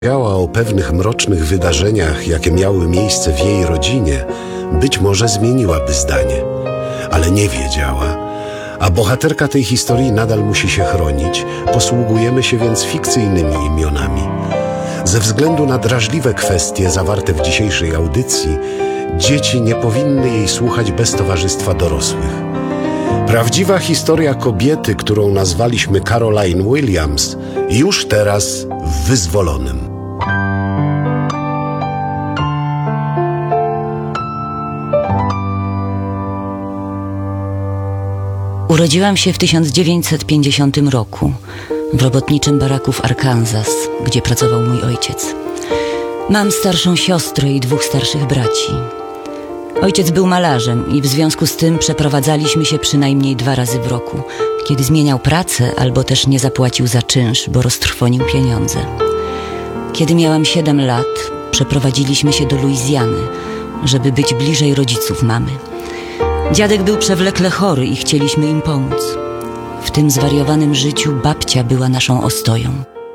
Wiedziała o pewnych mrocznych wydarzeniach, jakie miały miejsce w jej rodzinie, być może zmieniłaby zdanie. Ale nie wiedziała, a bohaterka tej historii nadal musi się chronić, posługujemy się więc fikcyjnymi imionami. Ze względu na drażliwe kwestie zawarte w dzisiejszej audycji, dzieci nie powinny jej słuchać bez towarzystwa dorosłych. Prawdziwa historia kobiety, którą nazwaliśmy Caroline Williams, już teraz w Wyzwolonym. Urodziłam się w 1950 roku w robotniczym baraku w Arkansas, gdzie pracował mój ojciec. Mam starszą siostrę i 2 starszych braci. Ojciec był malarzem i w związku z tym przeprowadzaliśmy się przynajmniej 2 razy w roku, kiedy zmieniał pracę albo też nie zapłacił za czynsz, bo roztrwonił pieniądze. Kiedy miałam 7 lat, przeprowadziliśmy się do Luizjany, żeby być bliżej rodziców mamy. Dziadek był przewlekle chory i chcieliśmy im pomóc. W tym zwariowanym życiu babcia była naszą ostoją.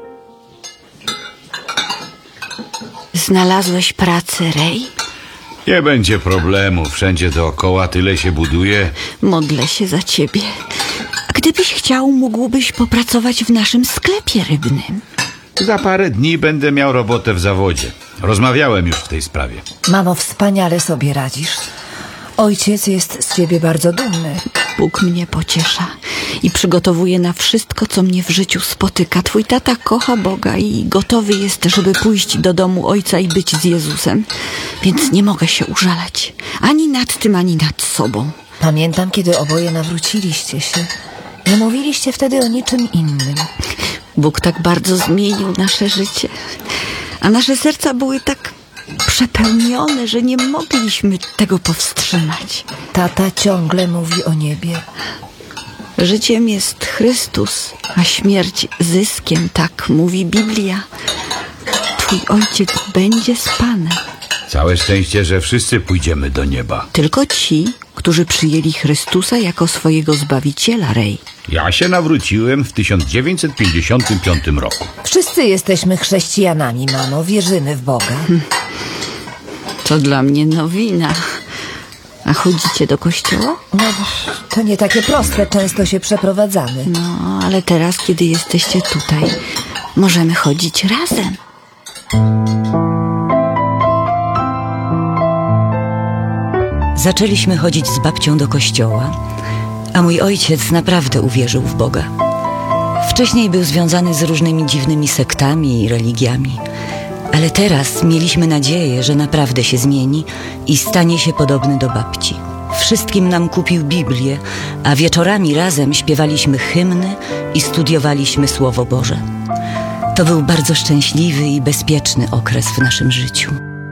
Znalazłeś pracę, Ray? Nie będzie problemu, wszędzie dookoła tyle się buduje. Modlę się za ciebie. A gdybyś chciał, mógłbyś popracować w naszym sklepie rybnym. Za parę dni będę miał robotę w zawodzie. Rozmawiałem już w tej sprawie. Mamo, wspaniale sobie radzisz. Ojciec jest z ciebie bardzo dumny. Bóg mnie pociesza i przygotowuje na wszystko, co mnie w życiu spotyka. Twój tata kocha Boga i gotowy jest, żeby pójść do domu ojca i być z Jezusem. Więc nie mogę się użalać. Ani nad tym, ani nad sobą. Pamiętam, kiedy oboje nawróciliście się. Nie mówiliście wtedy o niczym innym. Bóg tak bardzo zmienił nasze życie. A nasze serca były tak przepełnione, że nie mogliśmy tego powstrzymać. Tata ciągle mówi o niebie. Życiem jest Chrystus, a śmierć zyskiem, tak mówi Biblia. Twój ojciec będzie z Panem. Całe szczęście, że wszyscy pójdziemy do nieba. Tylko ci, którzy przyjęli Chrystusa jako swojego Zbawiciela, Ray. Ja się nawróciłem w 1955 roku. Wszyscy jesteśmy chrześcijanami, mamo. Wierzymy w Boga. To dla mnie nowina. A chodzicie do kościoła? No, to nie takie proste. Często się przeprowadzamy. No, ale teraz, kiedy jesteście tutaj, możemy chodzić razem. Zaczęliśmy chodzić z babcią do kościoła, a mój ojciec naprawdę uwierzył w Boga. Wcześniej był związany z różnymi dziwnymi sektami i religiami, ale teraz mieliśmy nadzieję, że naprawdę się zmieni i stanie się podobny do babci. Wszystkim nam kupił Biblię, a wieczorami razem śpiewaliśmy hymny i studiowaliśmy Słowo Boże. To był bardzo szczęśliwy i bezpieczny okres w naszym życiu.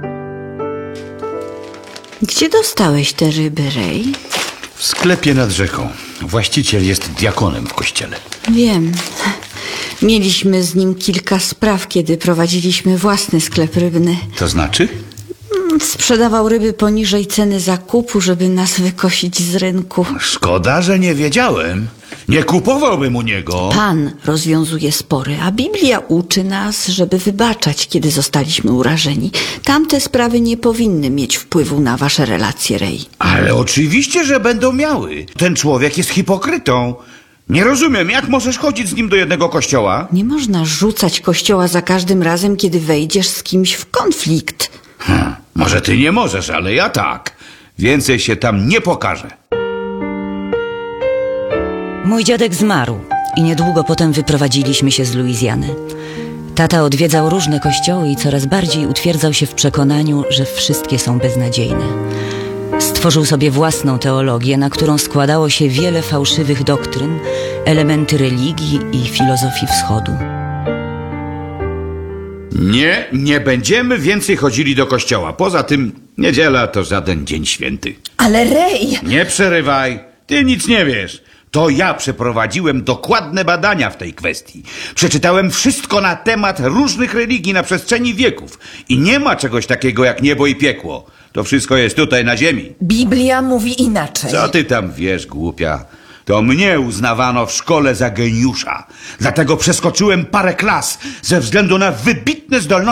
Gdzie dostałeś te ryby, Ray? W sklepie nad rzeką. Właściciel jest diakonem w kościele. Wiem. Mieliśmy z nim kilka spraw, kiedy prowadziliśmy własny sklep rybny. To znaczy? Sprzedawał ryby poniżej ceny zakupu, żeby nas wykosić z rynku. Szkoda, że nie wiedziałem. Nie kupowałbym u niego. Pan rozwiązuje spory, a Biblia uczy nas, żeby wybaczać, kiedy zostaliśmy urażeni. Tamte sprawy nie powinny mieć wpływu na wasze relacje, Ray. Ale oczywiście, że będą miały. Ten człowiek jest hipokrytą. Nie rozumiem, jak możesz chodzić z nim do jednego kościoła? Nie można rzucać kościoła za każdym razem, kiedy wejdziesz z kimś w konflikt. Może ty nie możesz, ale ja tak. Więcej się tam nie pokażę. Mój dziadek zmarł i niedługo potem wyprowadziliśmy się z Luizjany. Tata odwiedzał różne kościoły i coraz bardziej utwierdzał się w przekonaniu, że wszystkie są beznadziejne. Stworzył sobie własną teologię, na którą składało się wiele fałszywych doktryn, elementy religii i filozofii wschodu. Nie będziemy więcej chodzili do kościoła. Poza tym niedziela to żaden dzień święty. Ale Ray! Nie przerywaj. Ty nic nie wiesz. To ja przeprowadziłem dokładne badania w tej kwestii. Przeczytałem wszystko na temat różnych religii na przestrzeni wieków. I nie ma czegoś takiego jak niebo i piekło. To wszystko jest tutaj na ziemi. Biblia mówi inaczej. Co ty tam wiesz, głupia? To mnie uznawano w szkole za geniusza. Dlatego przeskoczyłem parę klas ze względu na wybitne zdolności